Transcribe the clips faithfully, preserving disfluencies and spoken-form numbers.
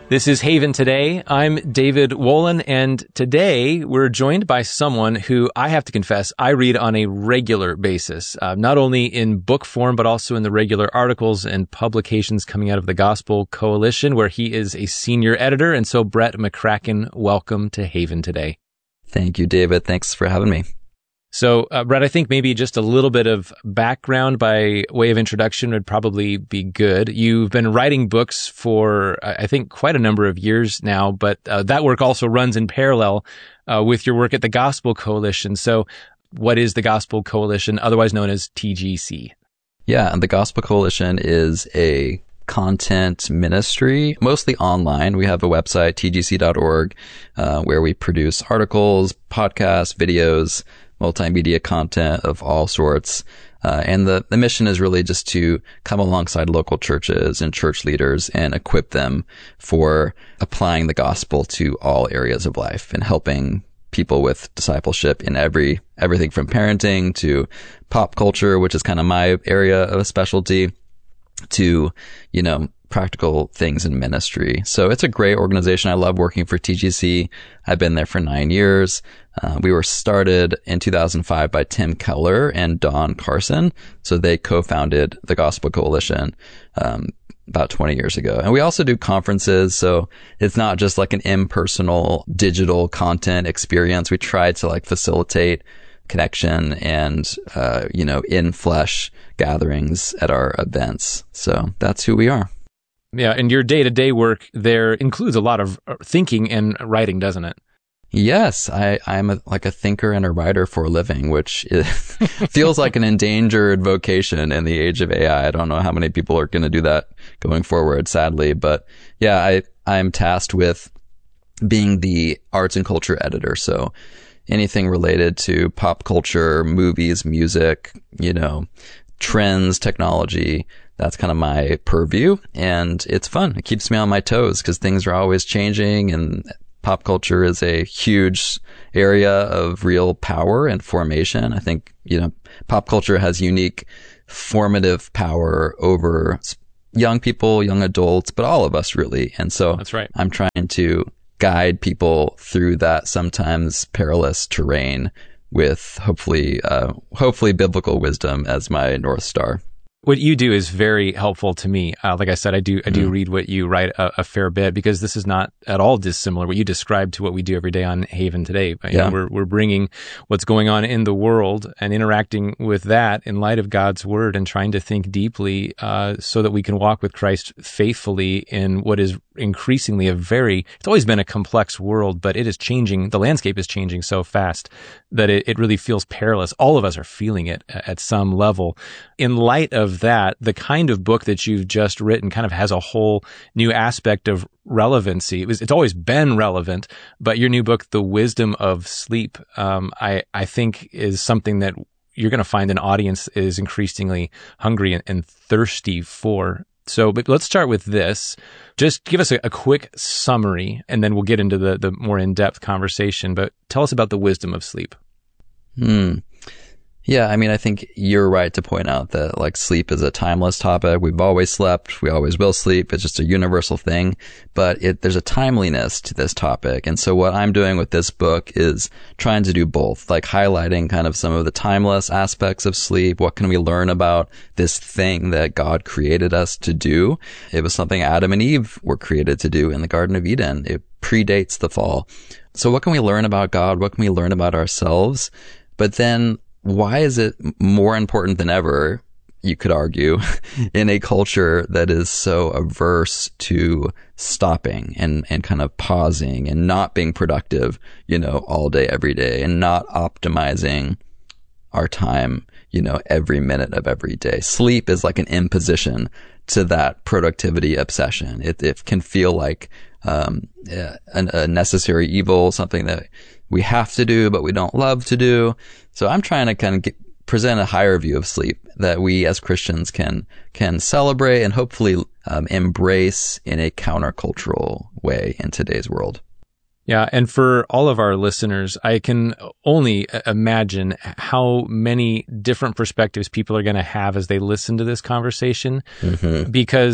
This is Haven Today. I'm David Wolin, and today we're joined by someone who I have to confess I read on a regular basis, uh, not only in book form, but also in the regular articles and publications coming out of the Gospel Coalition, where he is a senior editor. And so, Brett McCracken, welcome to Haven Today. Thank you, David. Thanks for having me. So, uh, Brett, I think maybe just a little bit of background by way of introduction would probably be good. You've been writing books for, I think, quite a number of years now, but uh, that work also runs in parallel uh, with your work at the Gospel Coalition. So what is the Gospel Coalition, otherwise known as T G C? Yeah, and the Gospel Coalition is a content ministry, mostly online. We have a website, T G C dot org, uh, where we produce articles, podcasts, videos, multimedia content of all sorts. Uh, and the, the mission is really just to come alongside local churches and church leaders and equip them for applying the gospel to all areas of life and helping people with discipleship in every, everything from parenting to pop culture, which is kind of my area of specialty, to, you know, practical things in ministry. So it's a great organization. I love working for T G C. I've been there for nine years. Uh, we were started in two thousand five by Tim Keller and Don Carson. So they co-founded the Gospel Coalition um, about twenty years ago. And we also do conferences. So it's not just like an impersonal digital content experience. We try to like facilitate connection and, uh, you know, in flesh gatherings at our events. So that's who we are. Yeah, and your day-to-day work there includes a lot of thinking and writing, doesn't it? Yes, I, I'm a, like a thinker and a writer for a living, which is, feels like an endangered vocation in the age of A I. I don't know how many people are going to do that going forward, sadly. But yeah, I, I'm tasked with being the arts and culture editor. So anything related to pop culture, movies, music, you know, trends, technology, that's kind of my purview. And it's fun. It keeps me on my toes because things are always changing, and pop culture is a huge area of real power and formation. I think, you know, pop culture has unique formative power over young people, young adults, but all of us really. And so that's right. I'm trying to guide people through that sometimes perilous terrain with hopefully, uh, hopefully biblical wisdom as my North Star. What you do is very helpful to me. Uh, like I said, I do I do Mm. read what you write a, a fair bit, because this is not at all dissimilar, what you describe, to what we do every day on Haven Today. You Yeah. know, we're we're bringing what's going on in the world and interacting with that in light of God's word, and trying to think deeply uh, so that we can walk with Christ faithfully in what is increasingly a very, it's always been a complex world, but it is changing. The landscape is changing so fast that it, it really feels perilous. All of us are feeling it at some level. In light of that, the kind of book that you've just written kind of has a whole new aspect of relevancy. It was, it's always been relevant, but your new book, The Wisdom of Sleep, um, I, I think is something that you're going to find an audience is increasingly hungry and, and thirsty for. So, but let's start with this. Just give us a, a quick summary, and then we'll get into the, the more in-depth conversation. But tell us about the wisdom of sleep. Hmm. Yeah, I mean, I think you're right to point out that like sleep is a timeless topic. We've always slept. We always will sleep. It's just a universal thing, but it, there's a timeliness to this topic. And so what I'm doing with this book is trying to do both, like highlighting kind of some of the timeless aspects of sleep. What can we learn about this thing that God created us to do? It was something Adam and Eve were created to do in the Garden of Eden. It predates the fall. So what can we learn about God? What can we learn about ourselves? But then why is it more important than ever, you could argue, in a culture that is so averse to stopping and, and kind of pausing and not being productive, you know, all day, every day, and not optimizing our time, you know, every minute of every day? Sleep is like an imposition to that productivity obsession. It, it can feel like um, a, a necessary evil, something that we have to do, but we don't love to do. So I'm trying to kind of get, present a higher view of sleep that we as Christians can can celebrate and hopefully um, embrace in a countercultural way in today's world. Yeah, and for all of our listeners, I can only imagine how many different perspectives people are going to have as they listen to this conversation, mm-hmm. because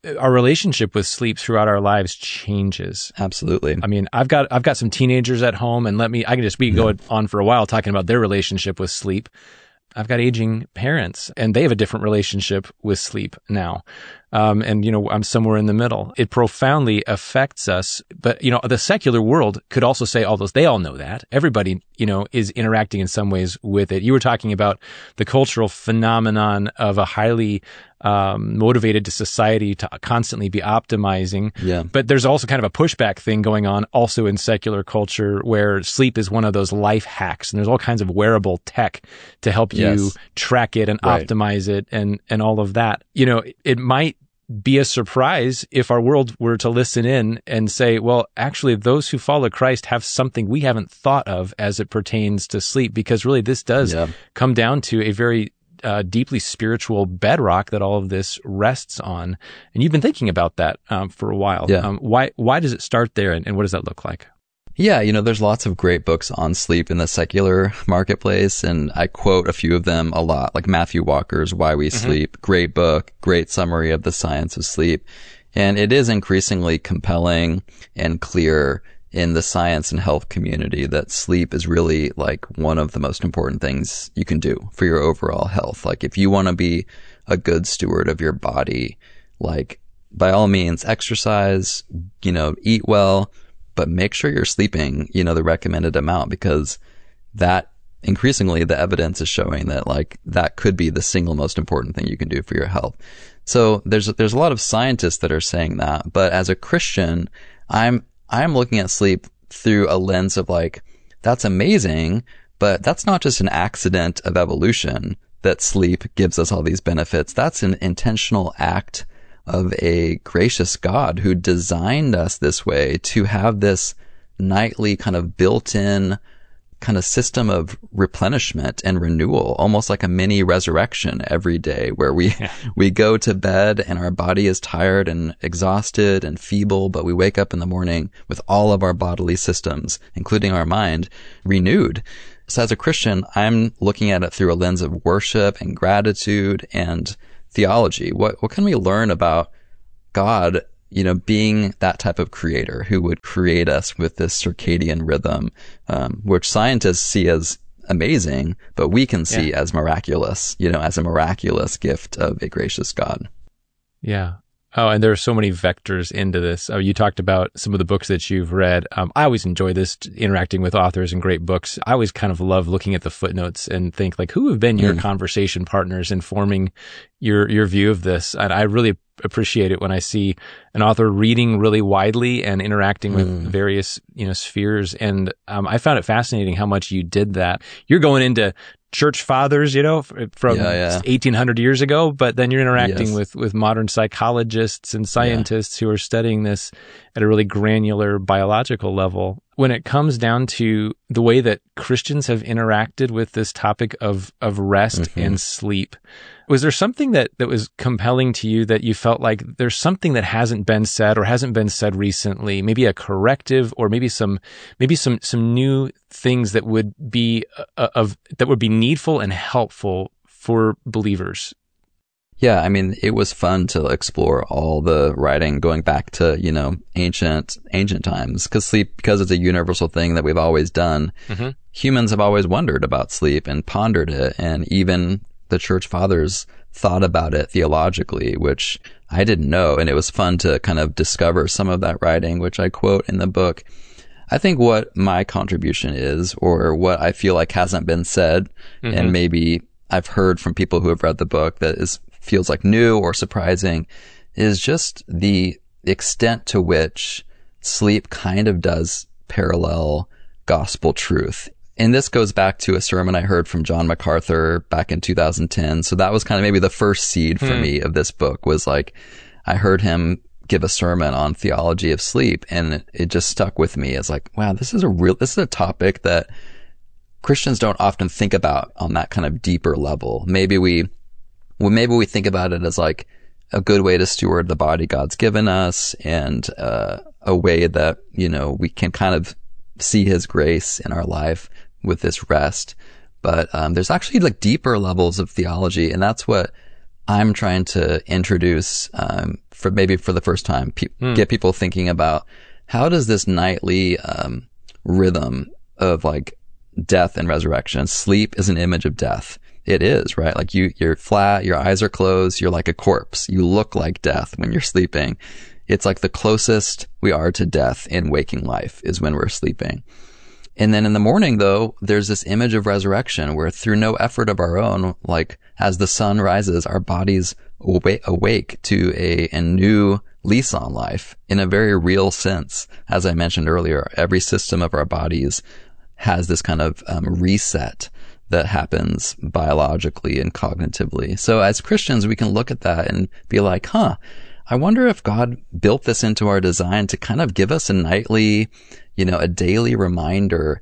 our relationship with sleep throughout our lives changes. Absolutely. I mean, I've got I've got some teenagers at home, and let me I can just we can go on for a while talking about their relationship with sleep. I've got aging parents, and they have a different relationship with sleep now. Um, and, you know, I'm somewhere in the middle. It profoundly affects us. But, you know, the secular world could also say all those. They all know that. Everybody, you know, is interacting in some ways with it. You were talking about the cultural phenomenon of a highly um, motivated society to constantly be optimizing. Yeah. But there's also kind of a pushback thing going on also in secular culture where sleep is one of those life hacks. And there's all kinds of wearable tech to help you Yes. track it and Right. optimize it and, and all of that. You know, it might be a surprise if our world were to listen in and say, well, actually, those who follow Christ have something we haven't thought of as it pertains to sleep, because really this does Yeah. come down to a very uh, deeply spiritual bedrock that all of this rests on. And you've been thinking about that um, for a while. Yeah. Um, why, why does it start there, and, and what does that look like? Yeah, you know, there's lots of great books on sleep in the secular marketplace, and I quote a few of them a lot, like Matthew Walker's Why We Mm-hmm. Sleep. Great book, great summary of the science of sleep. And it is increasingly compelling and clear in the science and health community that sleep is really like one of the most important things you can do for your overall health. Like if you want to be a good steward of your body, like by all means exercise, you know, eat well, but make sure you're sleeping, you know, the recommended amount, because that increasingly the evidence is showing that like that could be the single most important thing you can do for your health. So there's there's a lot of scientists that are saying that, but as a Christian, I'm I'm looking at sleep through a lens of like, that's amazing, but that's not just an accident of evolution that sleep gives us all these benefits. That's an intentional act of a gracious God who designed us this way to have this nightly kind of built-in kind of system of replenishment and renewal, almost like a mini resurrection every day, where we Yeah. we go to bed and our body is tired and exhausted and feeble, but we wake up in the morning with all of our bodily systems, including our mind, renewed. So as a Christian, I'm looking at it through a lens of worship and gratitude and theology. What what can we learn about God, you know, being that type of creator who would create us with this circadian rhythm, um, which scientists see as amazing, but we can see Yeah. as miraculous, you know, as a miraculous gift of a gracious God. Yeah. Oh, and there are so many vectors into this. Oh, you talked about some of the books that you've read. Um, I always enjoy this, interacting with authors and great books. I always kind of love looking at the footnotes and think like, who have been your Mm. conversation partners in forming your, your view of this? And I really appreciate it when I see an author reading really widely and interacting with Mm. various, you know, spheres. And, um, I found it fascinating how much you did that. You're going into church fathers, you know, f- from Yeah, yeah. eighteen hundred years ago, but then you're interacting Yes. with, with modern psychologists and scientists who are studying this at a really granular biological level. When it comes down to the way that Christians have interacted with this topic of, of rest Mhm. and sleep, was there something that, that was compelling to you that you felt like there's something that hasn't been said or hasn't been said recently, maybe a corrective or maybe some, maybe some, some new things that would be uh, of, that would be needful and helpful for believers? Yeah, I mean, it was fun to explore all the writing going back to, you know, ancient, ancient times, because sleep, because it's a universal thing that we've always done. Mm-hmm. Humans have always wondered about sleep and pondered it. And even the church fathers thought about it theologically, which I didn't know. And it was fun to kind of discover some of that writing, which I quote in the book. I think what my contribution is, or what I feel like hasn't been said, Mm-hmm. and maybe I've heard from people who have read the book that is feels like new or surprising, is just the extent to which sleep kind of does parallel gospel truth. And this goes back to a sermon I heard from John MacArthur back in two thousand ten. So that was kind of maybe the first seed for Hmm. me of this book, was like, I heard him give a sermon on theology of sleep, and it, it just stuck with me as like, wow, this is a real, this is a topic that Christians don't often think about on that kind of deeper level. Maybe we, well, maybe we think about it as like a good way to steward the body God's given us, and uh, a way that, you know, we can kind of see his grace in our life with this rest. But um, there's actually like deeper levels of theology, and that's what I'm trying to introduce um, for maybe for the first time, pe- mm. get people thinking about how does this nightly um, rhythm of like death and resurrection, sleep is an image of death. It is, right? Like you, you're flat, your eyes are closed, you're like a corpse. You look like death when you're sleeping. It's like the closest we are to death in waking life is when we're sleeping. And then in the morning, though, there's this image of resurrection where through no effort of our own, like as the sun rises, our bodies awake, awake to a, a new lease on life in a very real sense. As I mentioned earlier, every system of our bodies has this kind of um, reset that happens biologically and cognitively. So as Christians, we can look at that and be like, huh, I wonder if God built this into our design to kind of give us a nightly, you know, a daily reminder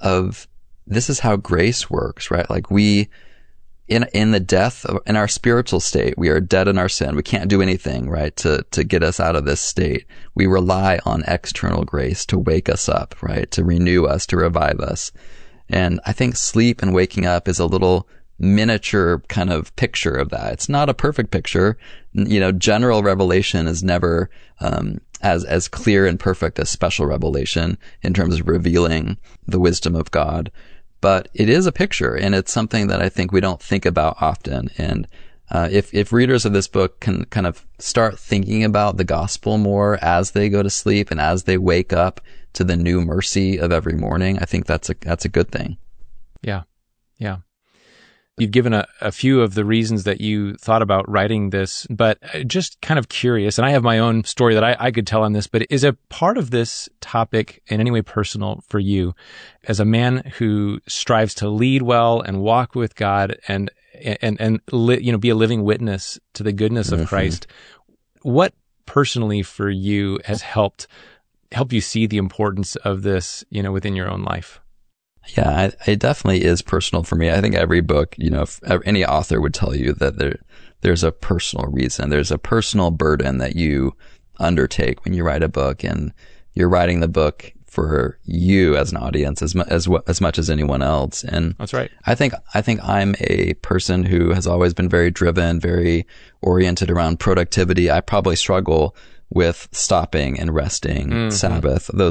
of this is how grace works, right? Like we, in, in the death of, in our spiritual state, we are dead in our sin. We can't do anything, right? To, to get us out of this state. We rely on external grace to wake us up, right? To renew us, to revive us. And I think sleep and waking up is a little miniature kind of picture of that. It's not a perfect picture. You know, general revelation is never um, as as clear and perfect as special revelation in terms of revealing the wisdom of God. But it is a picture, and it's something that I think we don't think about often. And uh, if if readers of this book can kind of start thinking about the gospel more as they go to sleep and as they wake up to the new mercy of every morning, I think that's a that's a good thing. Yeah, yeah. You've given a, a few of the reasons that you thought about writing this, but just kind of curious, and I have my own story that I, I could tell on this, but is a part of this topic in any way personal for you as a man who strives to lead well and walk with God and and and li, you know be a living witness to the goodness of mm-hmm. Christ? What personally for you has helped help you see the importance of this, you know, within your own life? Yeah, I, it definitely is personal for me. I think every book, you know, if any author would tell you that there, there's a personal reason, there's a personal burden that you undertake when you write a book, and you're writing the book for you as an audience as much as as much as anyone else. And that's right. I think I think I'm a person who has always been very driven, very oriented around productivity. I probably struggle with stopping and resting, mm-hmm. Sabbath, those